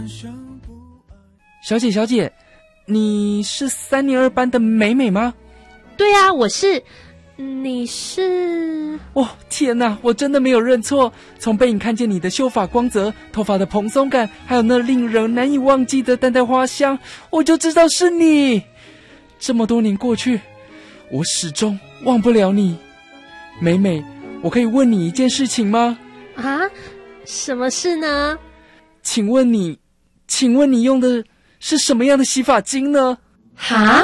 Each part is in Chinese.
小姐，你是3年2班的美美吗？ 对啊，我是。你是？ 哦，天哪，我真的没有认错。从背影看见你的秀发光泽、头发的蓬松感，还有那令人难以忘记的淡淡花香，我就知道是你。这么多年过去，我始终忘不了你。美美，我可以问你一件事情吗？ 啊？什么事呢？ 请问你用的是什么样的洗发精呢？ 哈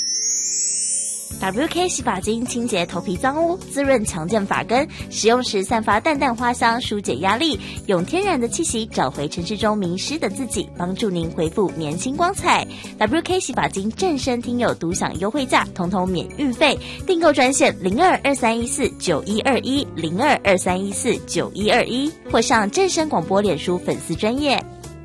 ？WK 洗发精清洁头皮脏污，滋润强健发根，使用时散发淡淡花香，疏解压力，用天然的气息找回城市中迷失的自己，帮助您恢复年轻光彩。WK 洗发精正身听友独享优惠价，统统免运费，订购专线02231491210223149121，或上正声广播脸书粉丝专页。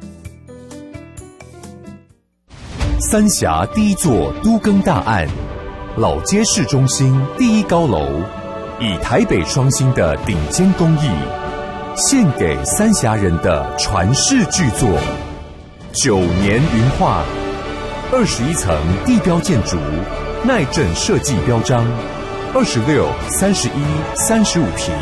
三峡第一座都更大案，老街市中心第一高楼，以台北双星的顶尖工艺，献给三峡人的传世巨作9年云画，21层地标建筑，耐震设计标章，26、31、35坪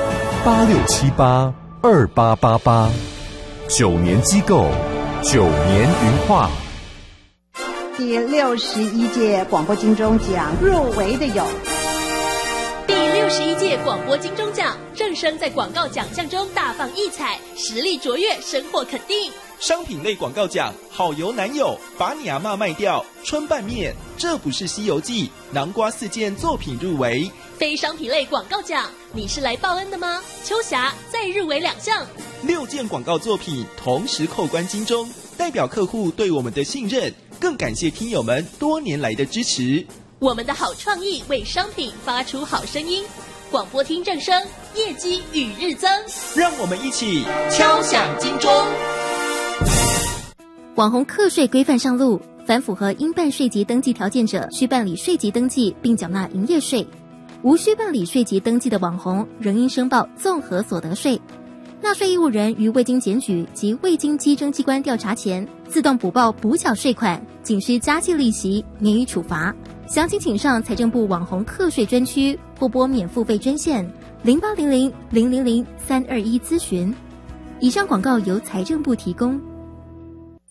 ，86782888，9年机构，9年云画。 第61届广播金钟奖入围的有第61届广播金钟奖，正声在广告奖项中大放异彩，实力卓越，深获肯定。 商品类广告奖，好油男友，把你阿嬷卖掉，春拌面，这不是西游记，南瓜4件作品入围。 非商品类广告奖，你是来报恩的吗？秋霞再入围2项 ，6件广告作品同时扣关金钟，代表客户对我们的信任，更感谢听友们多年来的支持。 我们的好创意为商品发出好声音，广播听正声，业绩与日增。 让我们一起敲响金钟。 网红课税规范上路，凡符合应办税籍登记条件者，需办理税籍登记并缴纳营业税；无需办理税籍登记的网红，仍应申报综合所得税。纳税义务人于未经检举及未经稽征机关调查前，自动补报补缴税款，仅需加计利息，免予处罚。详情请上财政部网红课税专区或拨免付费专线0800000321咨询。以上广告由财政部提供。